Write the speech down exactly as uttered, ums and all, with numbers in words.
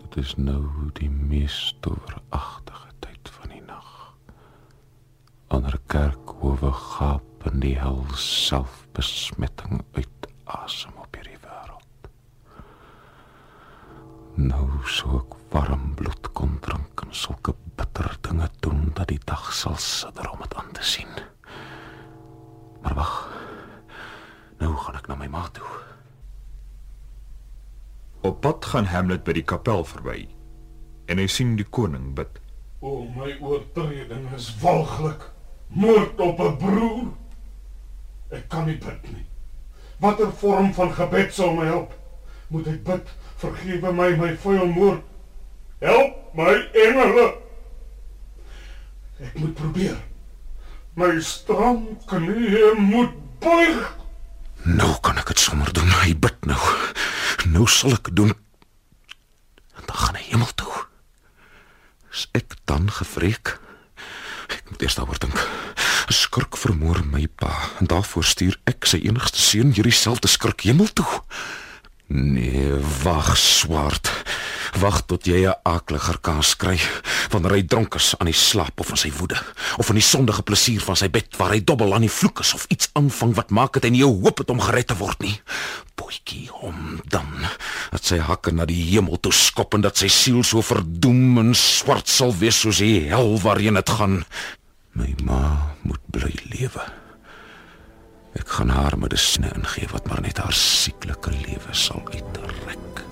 Dit is nou die mees toweragtige tyd van die nag. Ander kerkhowe gaap in die hel selfbesmetting uitasem op hierdie wêreld. Nou sou ek warm bloed kon drink en sulke bitter dinge doen dat die dag sal sidder om het aan te sien. Maar wag, nou gaan ek na my ma toe. Op pad gaan Hamlet by die kapel verby en hy sien die koning bid. O, my oortreding is walglik. Moord op 'n broer. Ek kan nie bid nie. Watter vorm van gebed sal my help? Moet ek bid, vergewe my my vuil moord. Help my engele. Ek moet probeer. My stram knieë moet buig. Nou kan ek het sommer doen, hy bid nou. Nou sal ek doen. En dan gaan hy hemel toe. Is ek dan gevreek? Ek moet eers daaroor dink. 'n Skurk vermoor my pa, en daarvoor stuur ek sy enigste seun hierdie selfde skurk hemel toe. Nee, wag, Swart. Wag tot jy 'n akliger kaas kry, wanneer hy dronk is aan die slaap of van sy woede, of van die sondige plesier van sy bed, waar hy dobbel aan die vloek is, of iets aanvang wat maak dat hy nie jou hoop het om gered te word nie. Boetjie hom dan, dat sy hakke na die hemel toe skop en dat sy siel so verdoem en swart sal wees soos die hel waarheen het gaan. My ma moet bly lewe. Ek gaan haar medisine ingee wat maar net haar sieklike lewe sal uitrek.